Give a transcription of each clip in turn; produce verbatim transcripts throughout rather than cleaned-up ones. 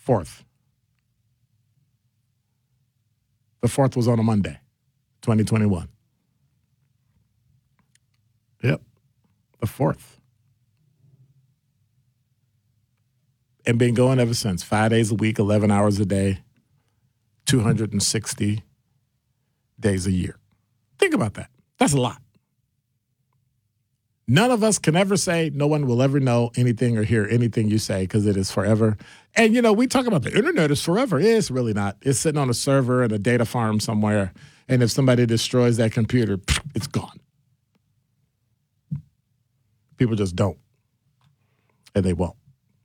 fourth. The fourth was on a Monday, twenty twenty-one. Yep, the fourth. And been going ever since. Five days a week, eleven hours a day, two hundred sixty days a year. Think about that. That's a lot. None of us can ever say, no one will ever know anything or hear anything you say because it is forever. And, you know, we talk about the internet is forever. It's really not. It's sitting on a server in a data farm somewhere. And if somebody destroys that computer, it's gone. People just don't. And they won't.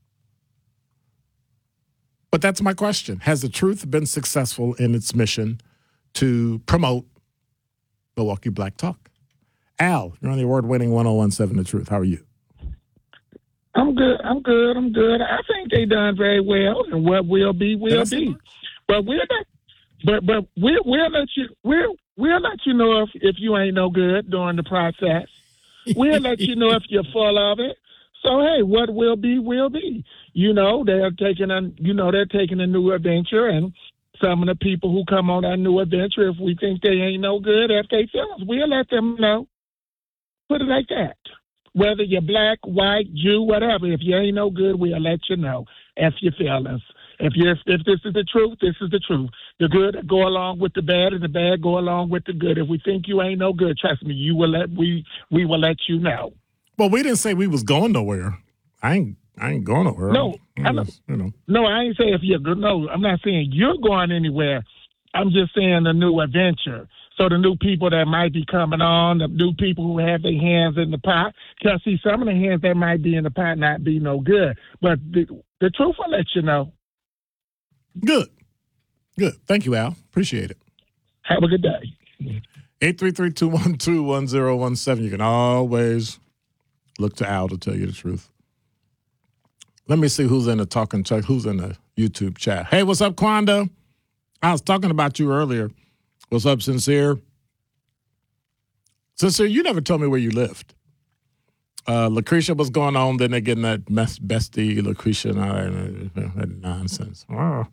But that's my question. Has the truth been successful in its mission to promote Milwaukee Black Talk? Al, you're on the award-winning one oh one point seven The Truth. How are you? I'm good. I'm good. I'm good. I think they done very well, and what will be will be. But we'll not. But but we'll we'll let you we'll we'll let you know if, if you ain't no good during the process. We'll let you know if you're full of it. So hey, what will be will be. You know they're taking a you know they're taking a new adventure, and some of the people who come on that new adventure, if we think they ain't no good, if they feel us, we'll let them know. Put it like that. Whether you're black, white, Jew, whatever, if you ain't no good, we'll let you know if you feel us. If you if this is the truth, this is the truth. The good go along with the bad, and the bad go along with the good. If we think you ain't no good, trust me, you will let we we will let you know. Well, we didn't say we was going nowhere. I ain't I ain't going nowhere. No, I just, you know. No, I ain't saying if you're good. No, I'm not saying you're going anywhere. I'm just saying a new adventure. So the new people that might be coming on, the new people who have their hands in the pot, because see, some of the hands that might be in the pot not be no good. But the, the truth will let you know. Good. Good. Thank you, Al. Appreciate it. Have a good day. eight three three, two one two, one zero one seven. You can always look to Al to tell you the truth. Let me see who's in the talking chat, who's in the YouTube chat. Hey, what's up, Quanda? I was talking about you earlier. What's up, Sincere? Sincere, you never told me where you lived. Uh, Lucretia, what's going on? Then they're getting that mess, bestie, Lucretia, and all that nonsense. Uh,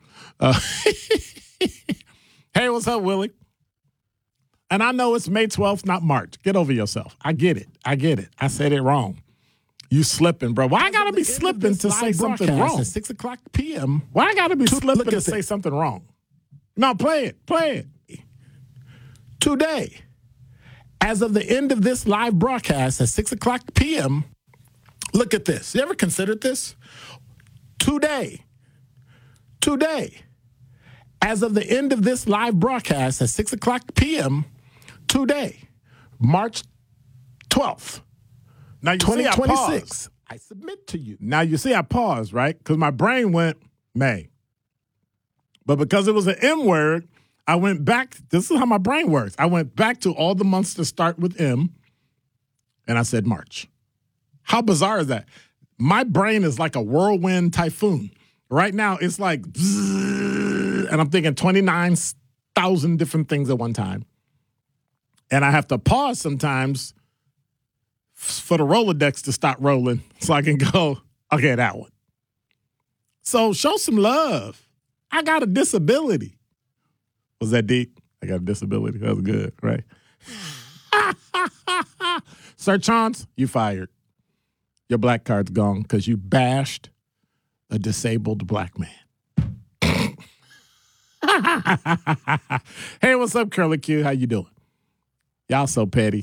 hey, what's up, Willie? And I know it's May twelfth, not March. Get over yourself. I get it. I get it. I said it wrong. You slipping, bro. Why I gotta be slipping to say something wrong? At six o'clock p.m. Why I gotta be slipping to say something wrong? No, play it. Play it. Today, as of the end of this live broadcast at six o'clock p.m., look at this. You ever considered this? Today, today, as of the end of this live broadcast at six o'clock p.m., today, March twelfth, now you twenty twenty-six, I, I submit to you. Now you see I paused, right? Because my brain went May. But because it was an M word, I went back. This is how my brain works. I went back to all the months that start with M, and I said March. How bizarre is that? My brain is like a whirlwind typhoon. Right now, it's like, and I'm thinking twenty-nine thousand different things at one time. And I have to pause sometimes for the Rolodex to stop rolling so I can go, okay, that one. So show some love. I got a disability. Was that deep? I got a disability. That was good, right? Sir Chance, you fired. Your black card's gone because you bashed a disabled black man. Hey, what's up, Curly Q? How you doing? Y'all so petty.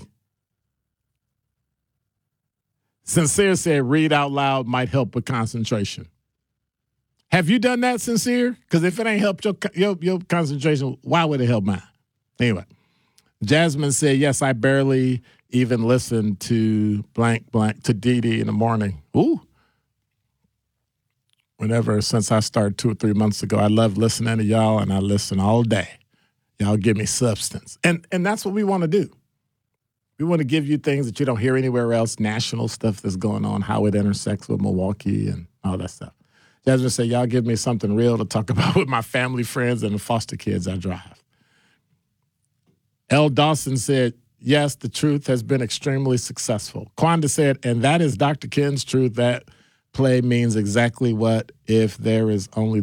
Sincere said read out loud might help with concentration. Have you done that, Sincere? Because if it ain't helped your, your your concentration, why would it help mine? Anyway, Jasmine said, yes, I barely even listened to blank, blank, to Dee Dee in the morning. Ooh. Whenever, since I started two or three months ago, I love listening to y'all, and I listen all day. Y'all give me substance. And, and that's what we want to do. We want to give you things that you don't hear anywhere else, national stuff that's going on, how it intersects with Milwaukee and all that stuff. Jasmine said, y'all give me something real to talk about with my family, friends, and the foster kids I drive. L. Dawson said, yes, the truth has been extremely successful. Quanda said, and that is Doctor Ken's truth. That play means exactly what if there is only